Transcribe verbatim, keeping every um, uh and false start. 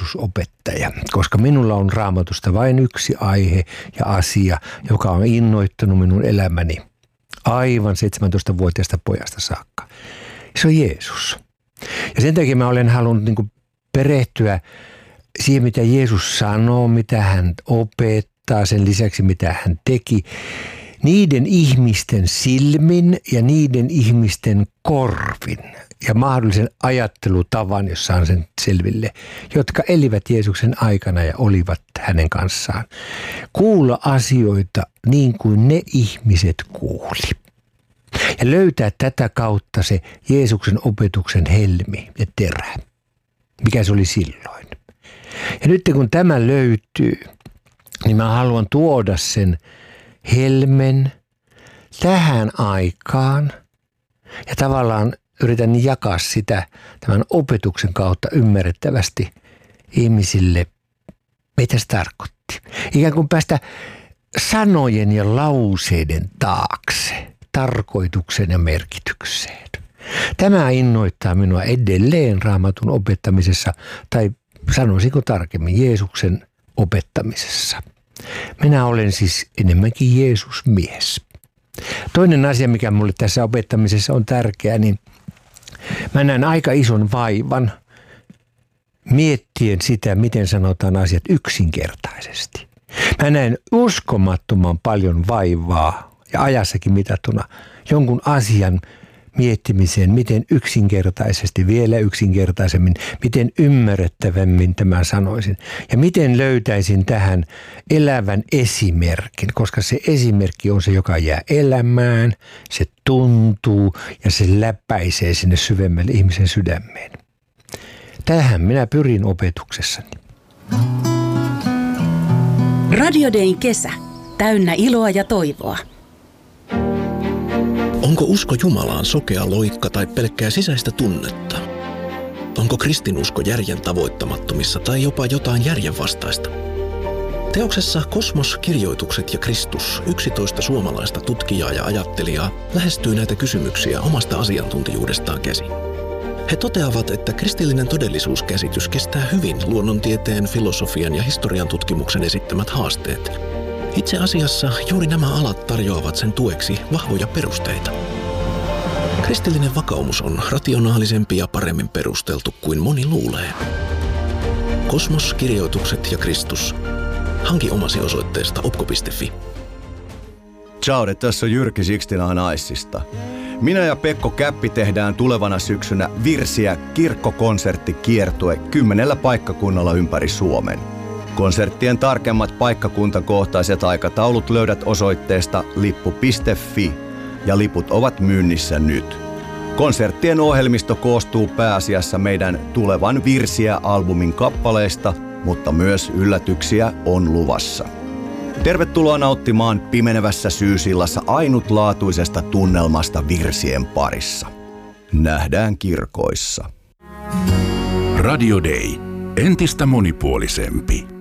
Jeesus-opettaja, koska minulla on Raamatusta vain yksi aihe ja asia, joka on innoittanut minun elämäni aivan seitsemäntoistavuotiaasta pojasta saakka. Se on Jeesus. Ja sen takia mä olen halunnut niin kuin perehtyä siihen, mitä Jeesus sanoo, mitä hän opettaa, sen lisäksi mitä hän teki, niiden ihmisten silmin ja niiden ihmisten korvin ja mahdollisen ajattelutavan, jos saan sen selville, jotka elivät Jeesuksen aikana ja olivat hänen kanssaan. Kuulla asioita niin kuin ne ihmiset kuuli. Ja löytää tätä kautta se Jeesuksen opetuksen helmi ja terä, mikä se oli silloin. Ja nyt kun tämä löytyy, niin mä haluan tuoda sen helmen tähän aikaan ja tavallaan yritän jakaa sitä tämän opetuksen kautta ymmärrettävästi ihmisille, mitä se tarkoitti. Ikään kuin päästä sanojen ja lauseiden taakse, tarkoituksen ja merkitykseen. Tämä innoittaa minua edelleen Raamatun opettamisessa, tai sanoisinko tarkemmin Jeesuksen opettamisessa. Minä olen siis enemmänkin Jeesus-mies. Toinen asia, mikä mulle tässä opettamisessa on tärkeä, niin mä näen aika ison vaivan miettien sitä, miten sanotaan asiat yksinkertaisesti. Mä näen uskomattoman paljon vaivaa ja ajassakin mitattuna jonkun asian miettimiseen, miten yksinkertaisesti, vielä yksinkertaisemmin, miten ymmärrettävämmin tämän sanoisin. Ja miten löytäisin tähän elävän esimerkin, koska se esimerkki on se, joka jää elämään, se tuntuu ja se läpäisee sinne syvemmälle ihmisen sydämeen. Tähän minä pyrin opetuksessani. Radio Dayn kesä. Täynnä iloa ja toivoa. Onko usko Jumalaan sokea loikka tai pelkkää sisäistä tunnetta? Onko kristinusko järjen tavoittamattomissa tai jopa jotain järjenvastaista? Teoksessa Kosmos, kirjoitukset ja Kristus yksitoista suomalaista tutkijaa ja ajattelijaa lähestyy näitä kysymyksiä omasta asiantuntijuudestaan käsin. He toteavat, että kristillinen todellisuuskäsitys kestää hyvin luonnontieteen, filosofian ja historian tutkimuksen esittämät haasteet. Itse asiassa juuri nämä alat tarjoavat sen tueksi vahvoja perusteita. Kristillinen vakaumus on rationaalisempi ja paremmin perusteltu kuin moni luulee. Kosmos, kirjoitukset ja Kristus. Hanki omasi osoitteesta opko piste fi. Ciao, tässä on Jyrki Sixtinahan Aissista. Minä ja Pekko Käppi tehdään tulevana syksynä Virsiä kirkkokonserttikiertue kymmenellä paikkakunnalla ympäri Suomen. Konserttien tarkemmat paikkakuntakohtaiset aikataulut löydät osoitteesta lippu piste fi ja liput ovat myynnissä nyt. Konserttien ohjelmisto koostuu pääasiassa meidän tulevan Virsiä-albumin kappaleista, mutta myös yllätyksiä on luvassa. Tervetuloa nauttimaan pimenevässä syysillassa ainutlaatuisesta tunnelmasta virsien parissa. Nähdään kirkoissa. Radio Day. Entistä monipuolisempi.